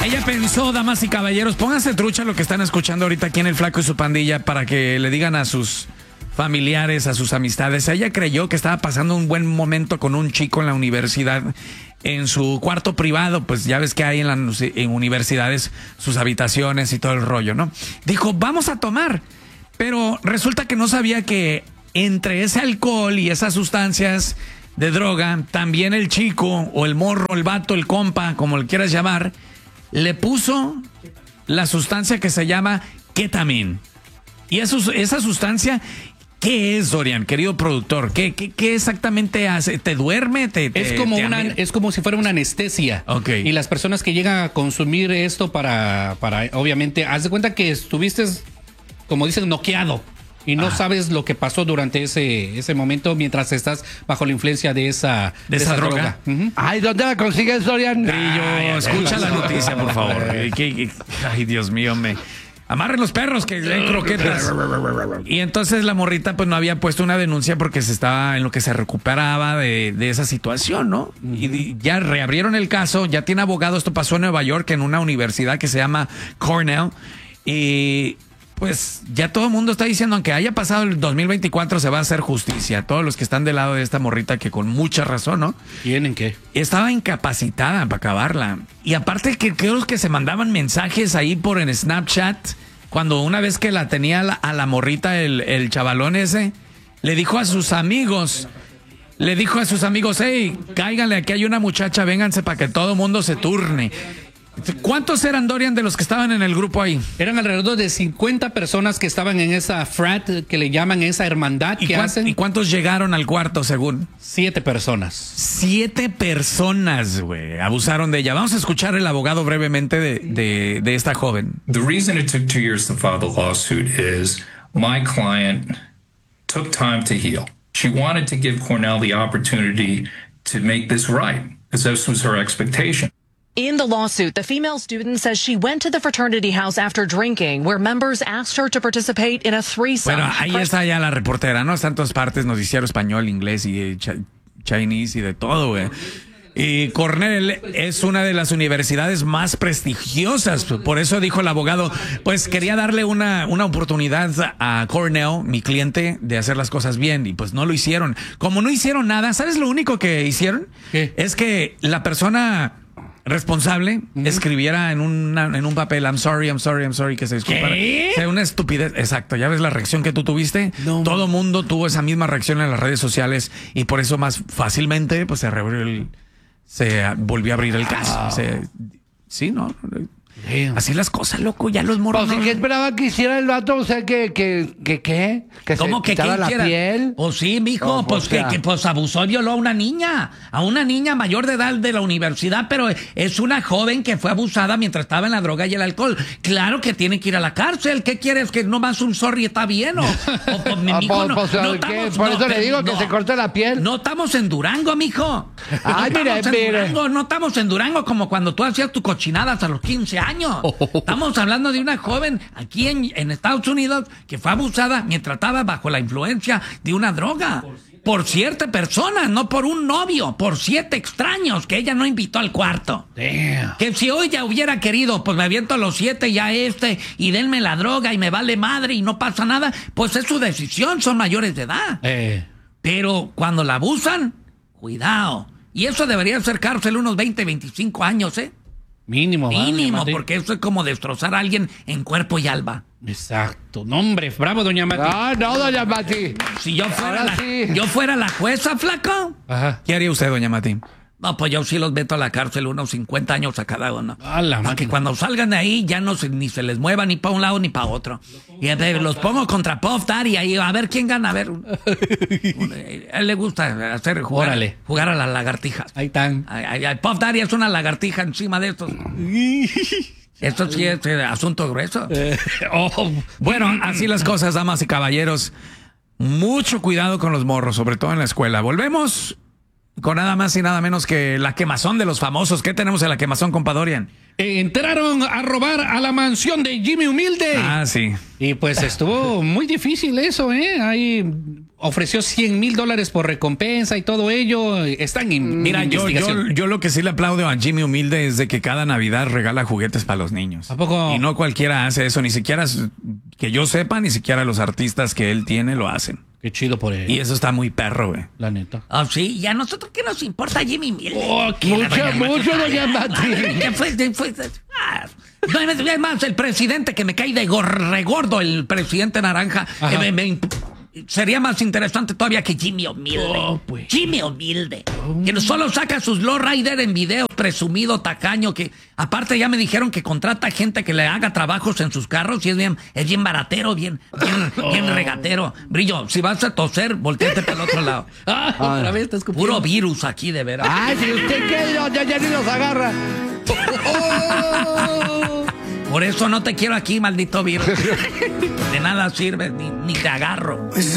Ella pensó, damas y caballeros, pónganse trucha lo que están escuchando ahorita aquí en El Flaco y su pandilla para que le digan a sus familiares, a sus amistades. Ella creyó que estaba pasando un buen momento con un chico en la universidad, en su cuarto privado. Pues ya ves que hay en universidades sus habitaciones y todo el rollo, ¿no? Dijo, vamos a tomar. Pero resulta que no sabía que entre ese alcohol y esas sustancias de droga, también el chico o el morro, el vato, el compa, como le quieras llamar, le puso la sustancia que se llama ketamine. Y esa sustancia, ¿qué es, Dorian, querido productor? ¿Qué exactamente hace? ¿Te duerme? Es como si fuera una anestesia. Okay. Y las personas que llegan a consumir esto para obviamente, haz de cuenta que estuviste, como dicen, noqueado. Y no sabes lo que pasó durante ese momento mientras estás bajo la influencia de esa droga. Ay, ¿dónde la consigues, Dorian? Brillo, escucha la noticia, por favor. Ay, Dios mío, amarren los perros que leen croquetas. Y entonces la morrita pues no había puesto una denuncia porque se estaba en lo que se recuperaba de esa situación, ¿no? Y ya reabrieron el caso, ya tiene abogado. Esto pasó en Nueva York, en una universidad que se llama Cornell. Y pues ya todo el mundo está diciendo, aunque haya pasado el 2024, se va a hacer justicia. Todos los que están del lado de esta morrita, que con mucha razón, ¿no? ¿Tienen qué? Estaba incapacitada para acabarla. Y aparte que creo que se mandaban mensajes ahí por en Snapchat, cuando una vez que la tenía a la morrita, el chavalón ese, le dijo a sus amigos, hey, cáiganle, aquí hay una muchacha, vénganse para que todo el mundo se turne. ¿Cuántos eran, Dorian, de los que estaban en el grupo ahí? Eran alrededor de 50 personas que estaban en esa frat, que le llaman esa hermandad que hacen. ¿Y cuántos llegaron al cuarto, según? 7 personas. 7 personas, güey, abusaron de ella. Vamos a escuchar el abogado brevemente de esta joven. The reason it took 2 years to file the lawsuit is my client took time to heal. She wanted to give Cornell the opportunity to make this right, because this was her expectation. In the lawsuit, the female student says she went to the fraternity house after drinking, where members asked her to participate in a threesome. Bueno, ahí está ya la reportera, ¿no? Está en todas partes, noticiero español, inglés y Chinese y de todo, güey. Y Cornell es una de las universidades más prestigiosas. Por eso dijo el abogado, pues quería darle una oportunidad a Cornell, mi cliente, de hacer las cosas bien. Y pues no lo hicieron. Como no hicieron nada, ¿sabes lo único que hicieron? ¿Qué? Es que la persona responsable escribiera en un papel, I'm sorry, que se disculpara. ¿Qué? O sea, una estupidez. Exacto, ya ves la reacción que tú tuviste. No. Todo mundo tuvo esa misma reacción en las redes sociales y por eso más fácilmente pues se volvió a abrir el caso. Sí, ¿no? Así las cosas, loco, ya los morros. Pues, ¿qué esperaba que hiciera el vato? O sea, ¿qué? ¿Cómo que quitara la quiera? piel? Pues sí, mijo, No, pues que pues abusó y violó a una niña mayor de edad de la universidad, pero es una joven que fue abusada mientras estaba en la droga y el alcohol. Claro que tiene que ir a la cárcel. ¿Qué quieres? ¿Que nomás un sorry está bien? Por eso le digo que se corte la piel. No estamos en Durango, mijo. Ay, mire. No estamos en Durango como cuando tú hacías tus cochinadas a los 15 años. Estamos hablando de una joven aquí en Estados Unidos que fue abusada mientras estaba bajo la influencia de una droga. Por 7 personas, no por un novio, por 7 extraños que ella no invitó al cuarto. Damn. Que si hoy ya hubiera querido, pues me aviento a los 7 y a y denme la droga y me vale madre y no pasa nada, pues es su decisión, son mayores de edad. Pero cuando la abusan, cuidado. Y eso debería ser cárcel unos 20, 25 años, ¿eh? Mínimo, porque eso es como destrozar a alguien en cuerpo y alma. Exacto. No, hombre, bravo, doña Mati. No, doña Mati. Si yo fuera la jueza, flaco. Ajá. ¿Qué haría usted, doña Mati? No, pues yo sí los meto a la cárcel unos 50 años a cada uno. Para que cuando salgan de ahí ya ni se les mueva ni para un lado ni para otro. Y los pongo contra Puff Daddy ahí a ver quién gana. A ver. A él le gusta jugar a las lagartijas. Ahí están. Puff Daddy es una lagartija encima de estos. Esto sí es asunto grueso. Bueno, así las cosas, damas y caballeros. Mucho cuidado con los morros, sobre todo en la escuela. Volvemos con nada más y nada menos que la quemazón de los famosos. ¿Qué tenemos en la quemazón, compa Dorian? Entraron a robar a la mansión de Jimmy Humilde. Ah, sí. Y pues estuvo muy difícil eso, ¿eh? Hay ofreció $100,000 por recompensa y todo ello. Están en Mira, investigación. yo lo que sí le aplaudo a Jimmy Humilde es de que cada Navidad regala juguetes para los niños. ¿A poco? Y no cualquiera hace eso, ni siquiera que yo sepa, ni siquiera los artistas que él tiene lo hacen. Qué chido por él. Y eso está muy perro, güey. La neta. Ah, sí, y a nosotros qué nos importa Jimmy Humilde. Mucho, doña Mati. ¿Qué fue? No, es más, el presidente que me cae de regordo, el presidente naranja, Ajá. sería más interesante todavía que Jimmy Humilde. Pues. Jimmy Humilde. Que solo saca sus lowrider en videos, presumido, tacaño, que aparte ya me dijeron que contrata gente que le haga trabajos en sus carros y es bien baratero, bien regatero. Brillo, si vas a toser, volteate para el otro lado. Otra vez te escupiendo. Puro virus aquí, de veras. Ay, si usted qué, ya ni los agarra. Por eso no te quiero aquí, maldito virus. De nada sirve, ni te agarro.